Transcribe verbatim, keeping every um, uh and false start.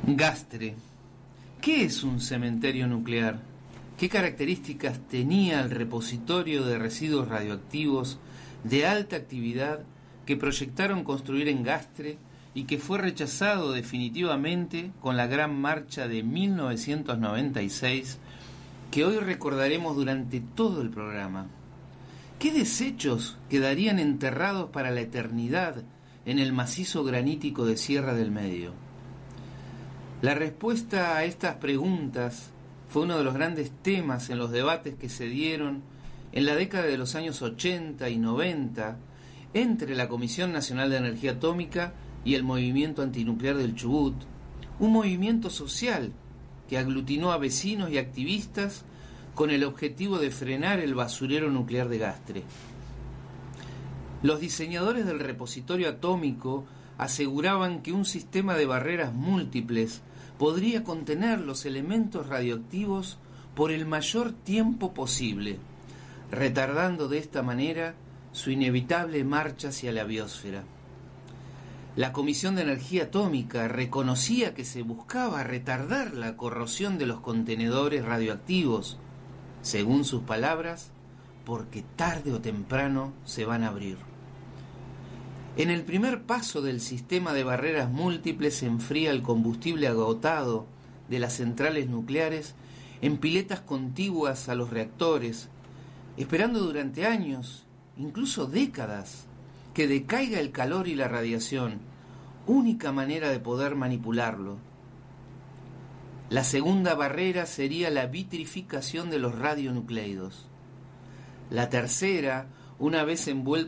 Gastre. ¿Qué es un cementerio nuclear? ¿Qué características tenía el repositorio de residuos radioactivos de alta actividad que proyectaron construir en Gastre y que fue rechazado definitivamente con la Gran Marcha de mil novecientos noventa y seis, que hoy recordaremos durante todo el programa? ¿Qué desechos quedarían enterrados para la eternidad en el macizo granítico de Sierra del Medio? La respuesta a estas preguntas fue uno de los grandes temas en los debates que se dieron en la década de los años ochenta y noventa entre la Comisión Nacional de Energía Atómica y el Movimiento Antinuclear del Chubut, un movimiento social que aglutinó a vecinos y activistas con el objetivo de frenar el basurero nuclear de Gastre. Los diseñadores del repositorio atómico aseguraban que un sistema de barreras múltiples podría contener los elementos radioactivos por el mayor tiempo posible, retardando de esta manera su inevitable marcha hacia la biosfera. La Comisión de Energía Atómica reconocía que se buscaba retardar la corrosión de los contenedores radioactivos, según sus palabras, porque tarde o temprano se van a abrir. En el primer paso del sistema de barreras múltiples se enfría el combustible agotado de las centrales nucleares en piletas contiguas a los reactores, esperando durante años, incluso décadas, que decaiga el calor y la radiación, única manera de poder manipularlo. La segunda barrera sería la vitrificación de los radionucleidos. La tercera, una vez envuelta